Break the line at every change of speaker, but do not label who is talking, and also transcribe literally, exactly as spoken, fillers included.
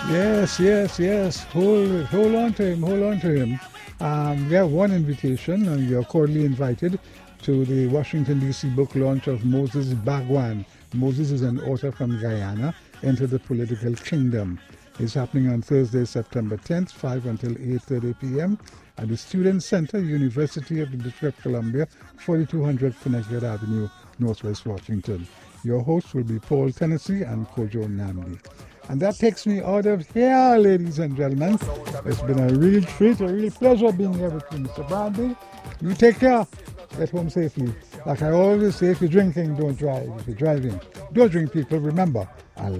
Yes, yes, yes. Hold, hold on to him, hold on to him. Um, we have one invitation, and you're cordially invited to the Washington, D C book launch of Moses Bagwan. Moses is an author from Guyana, Enter the Political Kingdom. It's happening on Thursday, September tenth, five until eight thirty p.m. at the Student Center, University of the District of Columbia, forty-two hundred Connecticut Avenue, Northwest Washington. Your hosts will be Paul Tennessee and Kojo Namdi. And that takes me out of here, ladies and gentlemen. It's been a real treat, a real pleasure being here with you, Mister Brandy. You take care. Get home safely. Like I always say, if you're drinking, don't drive. If you're driving, don't drink, people. Remember, I